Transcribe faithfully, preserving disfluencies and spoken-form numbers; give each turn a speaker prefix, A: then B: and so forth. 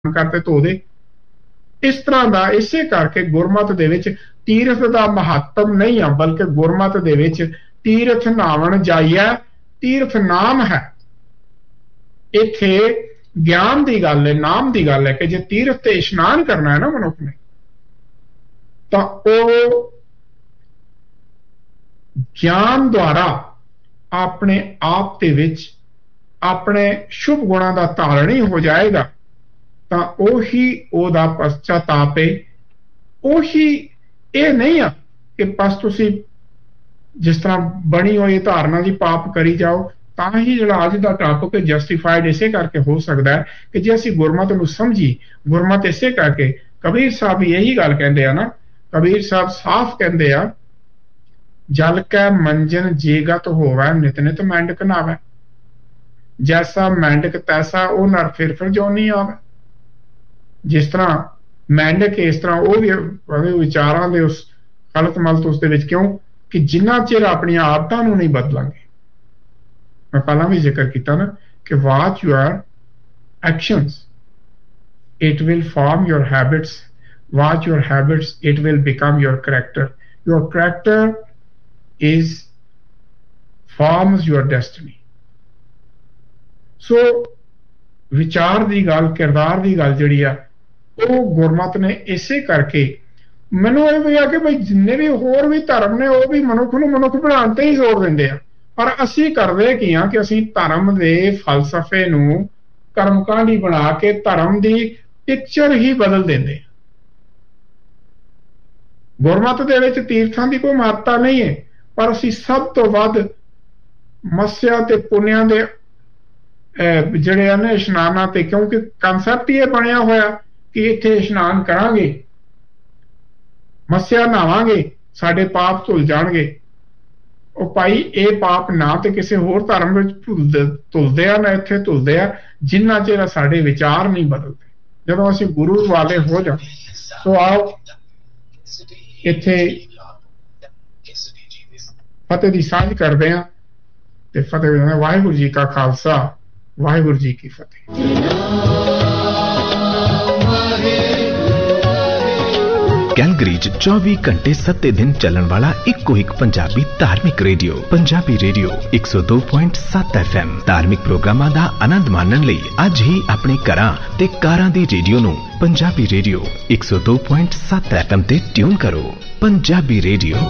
A: करते धो दे। इस तरह का इसे करके गुरमत दे विच तीरथ का महत्व नहीं है, बल्कि गुरमत दे विच तीरथ नावन जाइए, तीरथ नाम है। इत्थे ज्ञान की गल है, नाम की गल है कि जे तीरथ ते इशनान करना है ना मनुख ने, तो वो ज्ञान द्वारा अपने आप दे विच अपने शुभ गुणों का धारणी हो जाएगा, तो उही ओदा पश्चाताप है। उही ये नहीं है कि बस तुसी जिस तरह बनी हुई धारणा की पाप करी जाओ, तां ही जिहड़ा अज दा टॉपिक है जस्टिफाइड इसे करके हो सकता है कि जे असीं गुरमत नूं समझी, गुरमत इसे करके कबीर साहब यही गल कहंदे आ ना, कबीर साहब साफ कहंदे आ, जल कै मंजन जेगत होवै नित नित मैंडक नावै, जैसा मैंडक तैसा वो नर फिर फिर जो नहीं आवे। जिस तरह मैंडक इस तरह वो भी विचारां दे उस गलत मलत उस दे विच, क्यों कि जिन्ना चिर अपनी आदतां नूं नहीं बदलांगे, मैं पहला भी जिक्र किया ना कि watch your actions it will form your habits, watch your habits it will become your character, your character is forms your destiny. सो विचार की गल, किरदार की गल जिहड़ी आ वो गुरमत ने इसे करके मैनूं ये भी आ कि भाई जिन्ने भी होर भी धर्म ने वो भी मनुख नूं मनुख बनाउण ते ही जोर दिंदे आ, पर असी करदे की आ कि असी धर्म दे फलसफे नूं कर्मकांडी बना के धर्म दी पिक्चर ही बदल देंदे। गुरमत दे विच तीर्थां दी कोई महत्ता नहीं है, पर असी सब तो वध मस्या ते पुण्या दे जिहड़े ने इशनानां ते, क्योंकि कंसैप्ट ही बनिया होया कि इत्थे इशनान करांगे, मस्या नहावांगे, साडे पाप धुल जाणगे। ओ भाई ये पाप ना तो किसी होर धर्म विच धुलदे आ ना इत्थे धुलदे आ, जिन्ना चिर साडे विचार नहीं बदलते। जदों असीं गुरु वाले हो जाओ, तो आओ इत्थे फतेह दी सांझ करदे आ ते फतेह वाहिगुरू जी का खालसा, वाहिगुरू जी की फतेह।
B: कैलगरी च चौबीस घंटे सत्ते दिन चलन वाला इको एक पंजाबी धार्मिक रेडियो, पंजाबी रेडियो एक सौ दो पॉइंट सात एफ एम। धार्मिक प्रोग्रामां दा आनंद माणन लई अज ही अपने घरां ते कारां दी रेडियो नूं पंजाबी रेडियो एक सौ दो पॉइंट सात एफ एम ते ट्यून करो। पंजाबी रेडियो